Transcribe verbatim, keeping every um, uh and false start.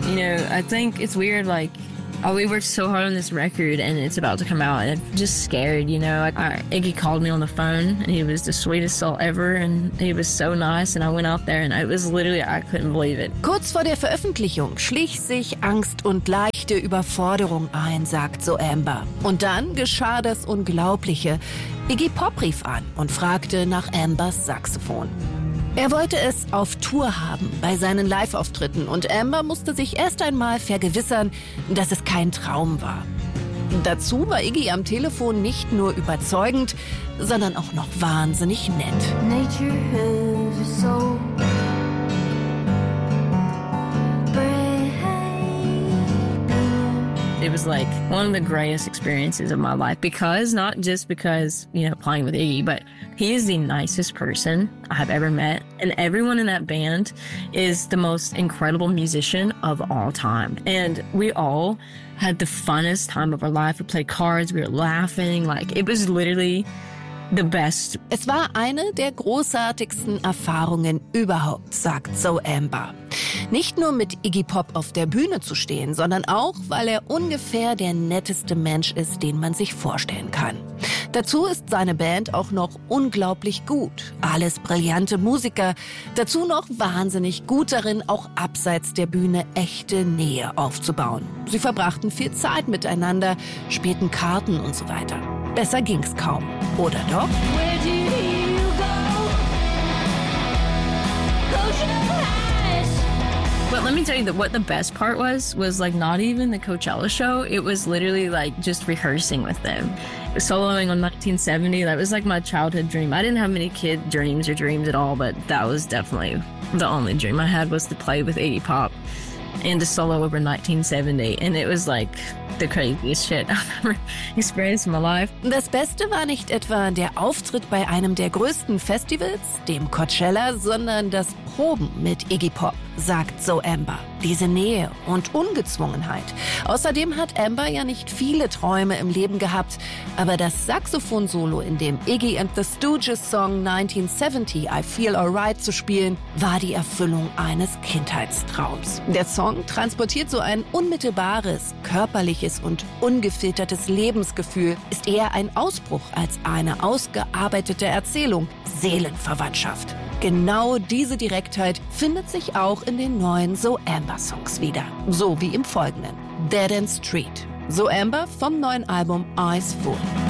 You know, I think it's weird, like, oh, we worked so hard on this record and it's about to come out and I'm just scared, you know. Like, I, Iggy called me on the phone and he was the sweetest soul ever and he was so nice and I went out there and it was literally, I couldn't believe it. Kurz vor der Veröffentlichung schlich sich Angst und leichte Überforderung ein, sagt so Amber. Und dann geschah das Unglaubliche. Iggy Pop rief an und fragte nach Ambers Saxophon. Er wollte es auf Tour haben bei seinen Live-Auftritten und Amber musste sich erst einmal vergewissern, dass es kein Traum war. Dazu war Iggy am Telefon nicht nur überzeugend, sondern auch noch wahnsinnig nett. Nature has a soul. It was like one of the greatest experiences of my life because, not just because, you know, playing with Iggy, but he is the nicest person I have ever met. And everyone in that band is the most incredible musician of all time. And we all had the funnest time of our life. We played cards, we were laughing. Like, it was literally the best. Es war eine der großartigsten Erfahrungen überhaupt, sagt so Amber. Nicht nur mit Iggy Pop auf der Bühne zu stehen, sondern auch, weil er ungefähr der netteste Mensch ist, den man sich vorstellen kann. Dazu ist seine Band auch noch unglaublich gut. Alles brillante Musiker. Dazu noch wahnsinnig gut darin, auch abseits der Bühne echte Nähe aufzubauen. Sie verbrachten viel Zeit miteinander, spielten Karten und so weiter. Besser ging's kaum, oder doch? Where do you go? Close your eyes. But let me tell you that what the best part was, was like not even the Coachella show. It was literally like just rehearsing with them. Soloing on nineteen seventy, that was like my childhood dream. I didn't have many kid dreams or dreams at all, but that was definitely the only dream I had was to play with Iggy Pop and to solo over nineteen seventy. And it was like the craziest shit I've ever experienced in my life. Das Beste war nicht etwa der Auftritt bei einem der größten Festivals, dem Coachella, sondern das Proben mit Iggy Pop, sagt so Amber. Diese Nähe und Ungezwungenheit. Außerdem hat Amber ja nicht viele Träume im Leben gehabt, aber das Saxophon-Solo in dem Iggy and the Stooges Song nineteen seventy, I Feel Alright zu spielen, war die Erfüllung eines Kindheitstraums. Der Song transportiert so ein unmittelbares, körperliches und ungefiltertes Lebensgefühl, ist eher ein Ausbruch als eine ausgearbeitete Erzählung, Seelenverwandtschaft. Genau diese Direktheit findet sich auch in den neuen So Amber Songs wieder. So wie im folgenden. Dead End Street. So Amber vom neuen Album Eyes Full.